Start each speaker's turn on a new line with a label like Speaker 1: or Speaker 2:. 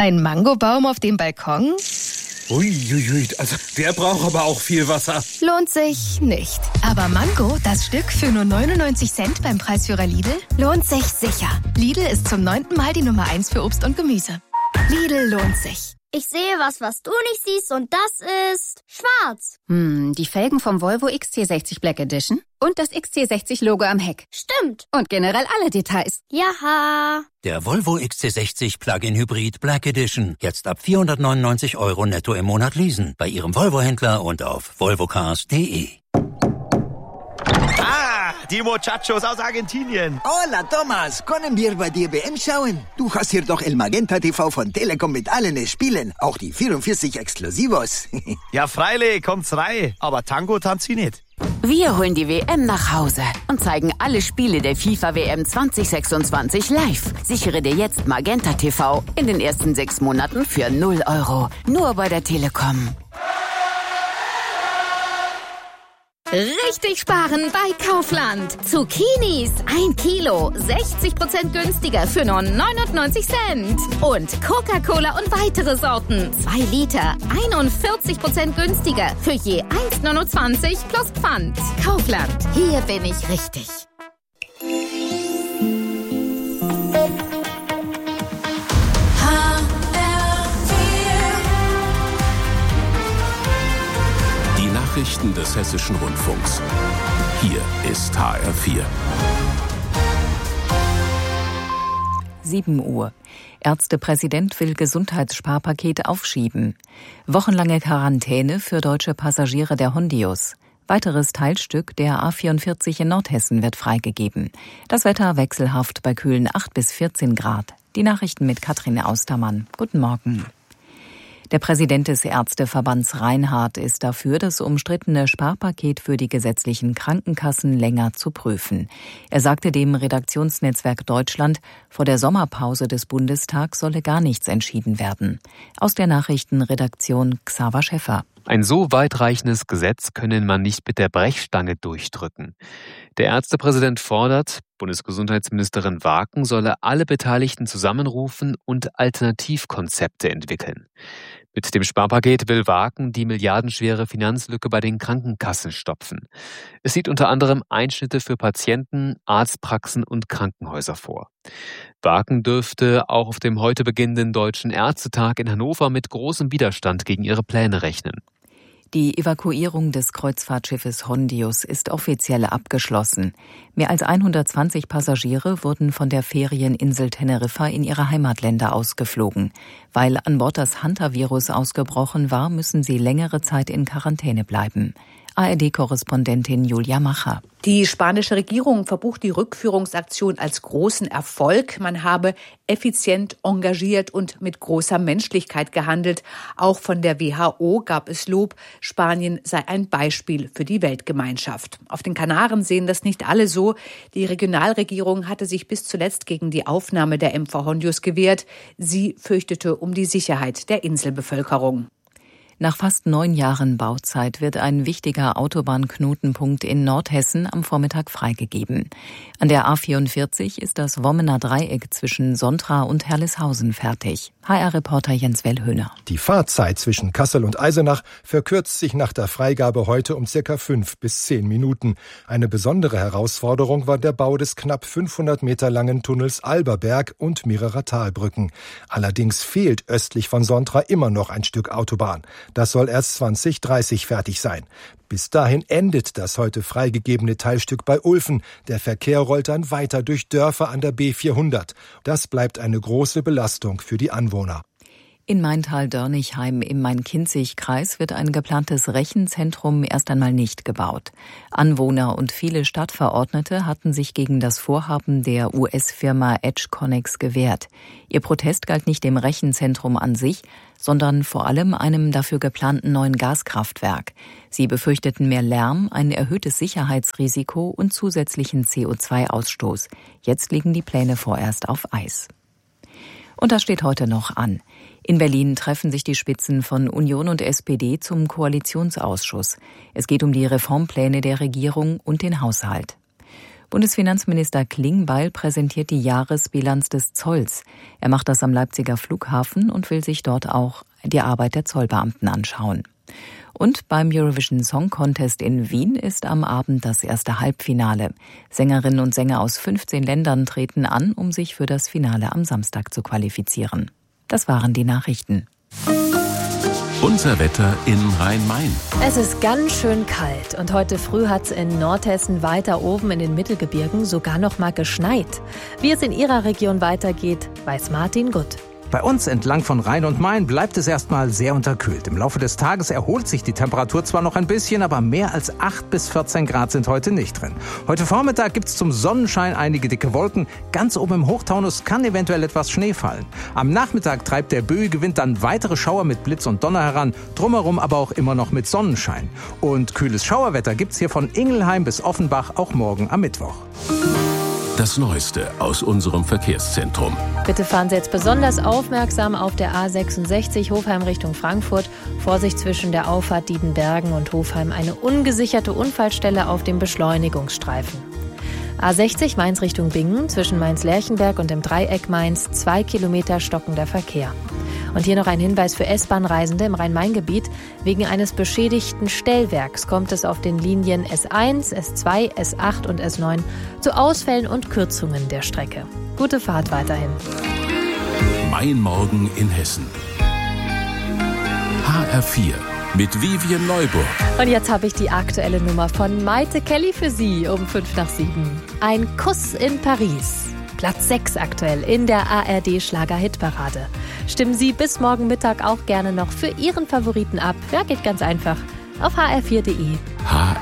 Speaker 1: Ein Mangobaum auf dem Balkon?
Speaker 2: Uiuiui, also der braucht aber auch viel Wasser.
Speaker 1: Lohnt sich nicht. Aber Mango, das Stück für nur 99 Cent beim Preisführer Lidl, lohnt sich sicher. Lidl ist zum 9. Mal die Nummer 1 für Obst und Gemüse. Lidl lohnt sich.
Speaker 3: Ich sehe was du nicht siehst und das ist schwarz.
Speaker 4: Die Felgen vom Volvo XC60 Black Edition und das XC60-Logo am Heck.
Speaker 3: Stimmt.
Speaker 4: Und generell alle Details.
Speaker 3: Jaha.
Speaker 5: Der Volvo XC60 Plug-in Hybrid Black Edition. Jetzt ab 499 € netto im Monat leasen. Bei Ihrem Volvo-Händler und auf volvocars.de.
Speaker 6: Die Muchachos aus Argentinien.
Speaker 7: Hola, Thomas. Können wir bei dir WM schauen? Du hast hier doch El Magenta TV von Telekom mit allen Spielen. Auch die 44 Exklusivos.
Speaker 6: Ja, freilich, kommt's rein. Aber Tango tanzt sie nicht.
Speaker 8: Wir holen die WM nach Hause und zeigen alle Spiele der FIFA-WM 2026 live. Sichere dir jetzt Magenta TV in den ersten 6 Monaten für 0 €. Nur bei der Telekom.
Speaker 9: Richtig sparen bei Kaufland. Zucchinis 1 Kilo, 60% günstiger für nur 99 Cent. Und Coca-Cola und weitere Sorten 2 Liter, 41% günstiger für je 1,29 plus Pfand. Kaufland, hier bin ich richtig.
Speaker 10: Nachrichten des Hessischen Rundfunks. Hier ist HR4.
Speaker 11: 7 Uhr. Ärztepräsident will Gesundheitssparpaket aufschieben. Wochenlange Quarantäne für deutsche Passagiere der Hondius. Weiteres Teilstück der A44 in Nordhessen wird freigegeben. Das Wetter wechselhaft bei kühlen 8 bis 14 Grad. Die Nachrichten mit Katrin Austermann. Guten Morgen. Der Präsident des Ärzteverbands Reinhardt ist dafür, das umstrittene Sparpaket für die gesetzlichen Krankenkassen länger zu prüfen. Er sagte dem Redaktionsnetzwerk Deutschland, vor der Sommerpause des Bundestags solle gar nichts entschieden werden. Aus der Nachrichtenredaktion Xaver Schäffer.
Speaker 12: Ein so weitreichendes Gesetz könne man nicht mit der Brechstange durchdrücken. Der Ärztepräsident fordert, Bundesgesundheitsministerin Waaken solle alle Beteiligten zusammenrufen und Alternativkonzepte entwickeln. Mit dem Sparpaket will Waaken die milliardenschwere Finanzlücke bei den Krankenkassen stopfen. Es sieht unter anderem Einschnitte für Patienten, Arztpraxen und Krankenhäuser vor. Waaken dürfte auch auf dem heute beginnenden Deutschen Ärztetag in Hannover mit großem Widerstand gegen ihre Pläne rechnen.
Speaker 11: Die Evakuierung des Kreuzfahrtschiffes Hondius ist offiziell abgeschlossen. Mehr als 120 Passagiere wurden von der Ferieninsel Teneriffa in ihre Heimatländer ausgeflogen. Weil an Bord das Hantavirus ausgebrochen war, müssen sie längere Zeit in Quarantäne bleiben. ARD-Korrespondentin Julia Macher.
Speaker 13: Die spanische Regierung verbucht die Rückführungsaktion als großen Erfolg. Man habe effizient, engagiert und mit großer Menschlichkeit gehandelt. Auch von der WHO gab es Lob. Spanien sei ein Beispiel für die Weltgemeinschaft. Auf den Kanaren sehen das nicht alle so. Die Regionalregierung hatte sich bis zuletzt gegen die Aufnahme der MV Hondius gewehrt. Sie fürchtete um die Sicherheit der Inselbevölkerung.
Speaker 11: Nach fast 9 Jahren Bauzeit wird ein wichtiger Autobahnknotenpunkt in Nordhessen am Vormittag freigegeben. An der A44 ist das Wommener Dreieck zwischen Sontra und Herleshausen fertig. HR-Reporter Jens Wellhöhner.
Speaker 14: Die Fahrzeit zwischen Kassel und Eisenach verkürzt sich nach der Freigabe heute um ca. 5 bis 10 Minuten. Eine besondere Herausforderung war der Bau des knapp 500 Meter langen Tunnels Alberberg und mehrerer Talbrücken. Allerdings fehlt östlich von Sontra immer noch ein Stück Autobahn. Das soll erst 2030 fertig sein. Bis dahin endet das heute freigegebene Teilstück bei Ulfen. Der Verkehr rollt dann weiter durch Dörfer an der B400. Das bleibt eine große Belastung für die Anwohner.
Speaker 11: In Maintal-Dörnigheim im Main-Kinzig-Kreis wird ein geplantes Rechenzentrum erst einmal nicht gebaut. Anwohner und viele Stadtverordnete hatten sich gegen das Vorhaben der US-Firma EdgeConneX gewehrt. Ihr Protest galt nicht dem Rechenzentrum an sich, sondern vor allem einem dafür geplanten neuen Gaskraftwerk. Sie befürchteten mehr Lärm, ein erhöhtes Sicherheitsrisiko und zusätzlichen CO2-Ausstoß. Jetzt liegen die Pläne vorerst auf Eis. Und das steht heute noch an. In Berlin treffen sich die Spitzen von Union und SPD zum Koalitionsausschuss. Es geht um die Reformpläne der Regierung und den Haushalt. Bundesfinanzminister Klingbeil präsentiert die Jahresbilanz des Zolls. Er macht das am Leipziger Flughafen und will sich dort auch die Arbeit der Zollbeamten anschauen. Und beim Eurovision Song Contest in Wien ist am Abend das erste Halbfinale. Sängerinnen und Sänger aus 15 Ländern treten an, um sich für das Finale am Samstag zu qualifizieren. Das waren die Nachrichten.
Speaker 10: Unser Wetter in Rhein-Main.
Speaker 15: Es ist ganz schön kalt und heute früh hat es in Nordhessen weiter oben in den Mittelgebirgen sogar noch mal geschneit. Wie es in Ihrer Region weitergeht, weiß Martin Gutt.
Speaker 16: Bei uns entlang von Rhein und Main bleibt es erstmal sehr unterkühlt. Im Laufe des Tages erholt sich die Temperatur zwar noch ein bisschen, aber mehr als 8 bis 14 Grad sind heute nicht drin. Heute Vormittag gibt es zum Sonnenschein einige dicke Wolken. Ganz oben im Hochtaunus kann eventuell etwas Schnee fallen. Am Nachmittag treibt der böige Wind dann weitere Schauer mit Blitz und Donner heran, drumherum aber auch immer noch mit Sonnenschein. Und kühles Schauerwetter gibt's hier von Ingelheim bis Offenbach auch morgen am Mittwoch.
Speaker 10: Das Neueste aus unserem Verkehrszentrum.
Speaker 15: Bitte fahren Sie jetzt besonders aufmerksam auf der A66 Hofheim Richtung Frankfurt. Vorsicht zwischen der Auffahrt Diedenbergen und Hofheim. Eine ungesicherte Unfallstelle auf dem Beschleunigungsstreifen. A60 Mainz Richtung Bingen. Zwischen Mainz-Lerchenberg und dem Dreieck Mainz 2 Kilometer stockender Verkehr. Und hier noch ein Hinweis für S-Bahn-Reisende im Rhein-Main-Gebiet. Wegen eines beschädigten Stellwerks kommt es auf den Linien S1, S2, S8 und S9 zu Ausfällen und Kürzungen der Strecke. Gute Fahrt weiterhin.
Speaker 10: Mein Morgen in Hessen. HR4 mit Vivien Neuburg.
Speaker 15: Und jetzt habe ich die aktuelle Nummer von Maite Kelly für Sie um 6:55. Ein Kuss in Paris. Platz 6 aktuell in der ARD-Schlager-Hitparade. Stimmen Sie bis morgen Mittag auch gerne noch für Ihren Favoriten ab. Ja, geht ganz einfach. Auf hr4.de.